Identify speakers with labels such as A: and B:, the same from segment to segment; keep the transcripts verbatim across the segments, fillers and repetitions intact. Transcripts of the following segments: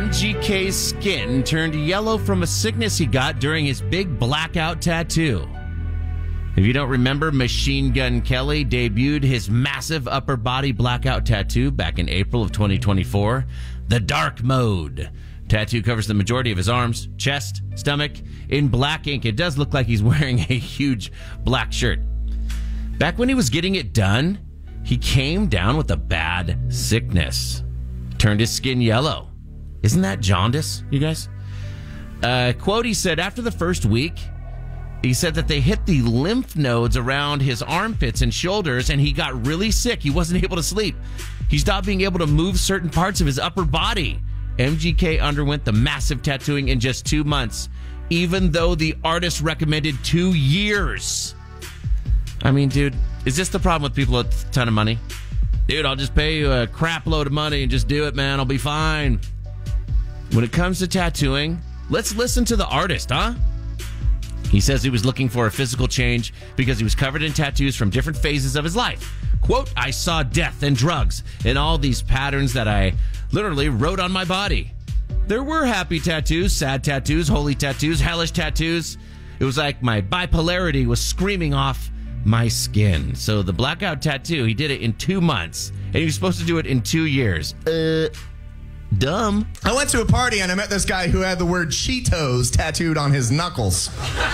A: M G K's skin turned yellow from a sickness he got during his big blackout tattoo. If you don't remember, Machine Gun Kelly debuted his massive upper body blackout tattoo back in April of twenty twenty-four. The Dark Mode tattoo covers the majority of his arms, chest, stomach in black ink. It does look like he's wearing a huge black shirt. Back when he was getting it done, he came down with a bad sickness. Turned his skin yellow. Isn't that jaundice, you guys? Uh, quote, he said, after the first week, he said that they hit the lymph nodes around his armpits and shoulders, and he got really sick. He wasn't able to sleep. He stopped being able to move certain parts of his upper body. M G K underwent the massive tattooing in just two months, even though the artist recommended two years. I mean, dude, is this the problem with people with a ton of money? Dude, I'll just pay you a crap load of money and just do it, man. I'll be fine. When it comes to tattooing, let's listen to the artist, huh? He says he was looking for a physical change because he was covered in tattoos from different phases of his life. Quote, I saw death and drugs and all these patterns that I literally wrote on my body. There were happy tattoos, sad tattoos, holy tattoos, hellish tattoos. It was like my bipolarity was screaming off my skin. So the blackout tattoo, he did it in two months, and he was supposed to do it in two years. Uh, dumb.
B: I went to a party and I met this guy who had the word Cheetos tattooed on his knuckles.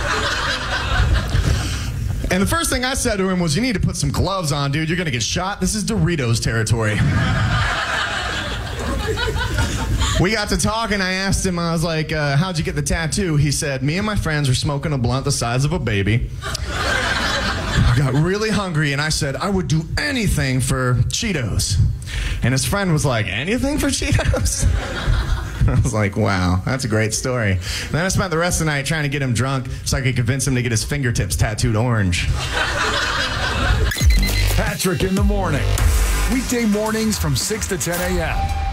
B: And the first thing I said to him was, you need to put some gloves on, dude. You're gonna get shot. This is Doritos territory. We got to talking. I asked him, I was like, uh, how'd you get the tattoo? He said, me and my friends were smoking a blunt the size of a baby. I got really hungry, and I said, I would do anything for Cheetos. And his friend was like, anything for Cheetos? I was like, wow, that's a great story. And then I spent the rest of the night trying to get him drunk so I could convince him to get his fingertips tattooed orange.
C: Patrick in the morning. Weekday mornings from six to ten a.m.